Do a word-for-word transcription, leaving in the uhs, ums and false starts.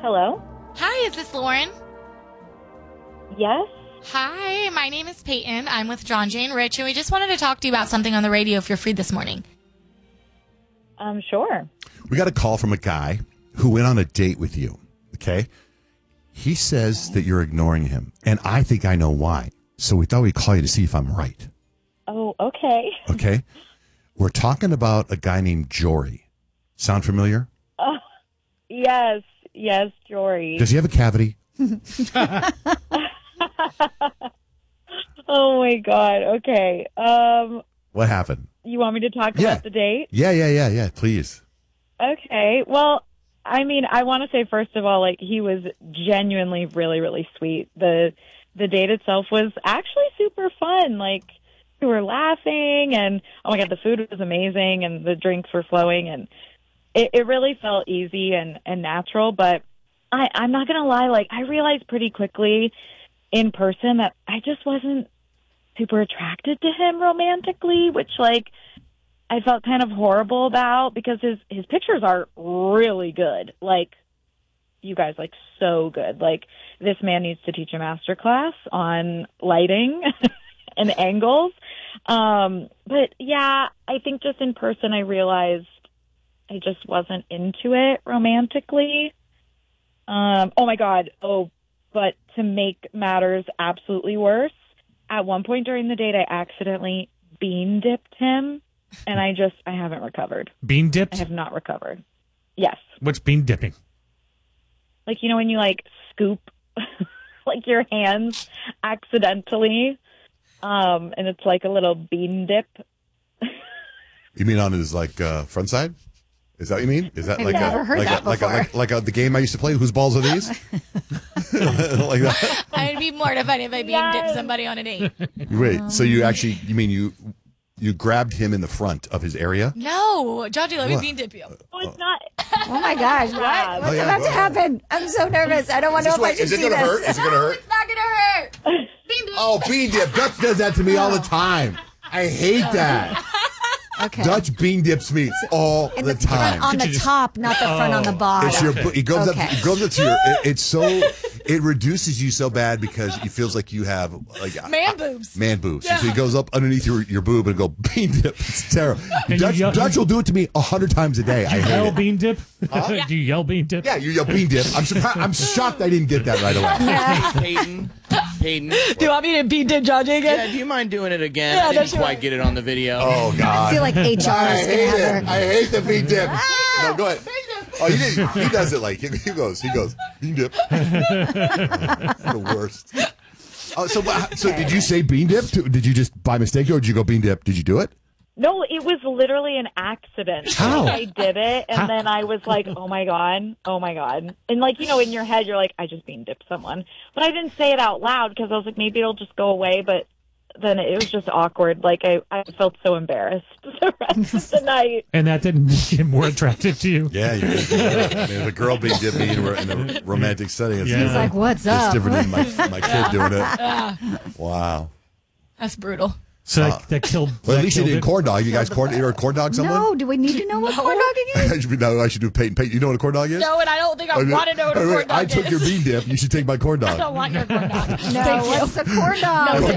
Hello? Hi, is this Lauren? Yes? Hi, my name is Peyton. I'm with John Jane Rich, and we just wanted to talk to you about something on the radio if you're free this morning. Um, sure. We got a call from a guy who went on a date with you, okay? He says that you're ignoring him, and I think I know why. So we thought we'd call you to see if I'm right, Oh, okay. okay? We're talking about a guy named Jory. Sound familiar? Uh, yes, yes, Jory. Does he have a cavity? Oh, my God. Okay. Um, What happened? you want me to talk Yeah. about the date? Yeah, yeah, yeah, yeah, please. Okay. Well, I mean, I want to say, first of all, like, he was genuinely really, really sweet. The the date itself was actually super fun. Like, we were laughing, and, oh, my God, the food was amazing, and the drinks were flowing, and it, it really felt easy and, and natural. But I, I'm not going to lie, like, I realized pretty quickly in person that I just wasn't super attracted to him romantically, which, like, I felt kind of horrible about because his, his pictures are really good. Like, you guys, like, so good. Like, this man needs to teach a master class on lighting and angles. Um, but, yeah, I think just in person I realized I just wasn't into it romantically. Um, oh, my God. Oh, but to make matters absolutely worse, at one point during the date, I accidentally bean dipped him. And I just, I haven't recovered. Bean dipped? I have not recovered. Yes. What's bean dipping? Like, you know, when you, like, scoop, like, your hands accidentally, um, and it's like a little bean dip. You mean on his, like, uh, front side? Is that what you mean? Is that I've like never a, heard like, that a, like, a, before. like, like a, the game I used to play? Whose balls are these? Like that? I'd be mortified if I bean Yes. dipped somebody on a date. Wait, so you actually, you mean you you grabbed him in the front of his area? No, Georgie, let me What? bean dip you. Oh, it's not. Oh my gosh, what? Wow. What's Oh, yeah, about go to ahead. happen? I'm so nervous. I don't want to know if I should Is it see going to this. hurt? Is it going to hurt? It's not gonna hurt. Bean dip. Oh, bean dip. Dutch does that to me all the time. I hate that. Okay. Dutch bean dips me all In the the time. front on the top, not the front on the bottom. It's your, it goes Okay. up. It goes up to your. It, it's so. It reduces you so bad because it feels like you have like Man boobs. man boobs. So he goes up underneath your, your boob and go bean dip. It's terrible. And you Dutch, yell- Dutch will do it to me a hundred times a day. I hate Yell it. bean dip? Do you yell bean dip? Yeah, you yell bean dip. I'm surprised. I'm shocked I didn't get that right away. Peyton, Peyton. Do you want me to bean dip Georgie again? Yeah, do you mind doing it again? Yeah, I that's didn't quite right. get it on the video. Oh I God. feel like H R I is going hate to have it. her. I hate the bean dip. No, go ahead. Oh, he didn't. He does it like he, he goes. He goes bean dip. The worst. Oh, so wha- so did you say bean dip? To- Did you just by mistake or did you go bean dip? Did you do it? No, it was literally an accident. How? I did it, and How? then I was like, oh, my God, oh, my God. And, like, you know, in your head, you're like, I just bean dipped someone. But I didn't say it out loud because I was like, maybe it'll just go away. But then it was just awkward. Like, I, I felt so embarrassed the rest of the night. And that didn't make it more attractive to you? Yeah, you did. I mean, if a girl bean dip me in a, in a romantic setting, it's, Yeah. He's different. like, what's it's up? different than my, my kid doing it. Wow. That's brutal. So that, that killed. Well, that at least you killed did it? corn dog. You guys corn, you're a corn dog someone? No, do we need to know what corn dogging is? I should, be- no, I should do Peyton. Peyton, you know what a corn dog is? No, and I don't think I Oh, no. want to know what a Oh, wait, corn dog I took is. your bean dip. You should take my corn dog. I don't want your corn dog. No, Thank you. what's the corn dog? No,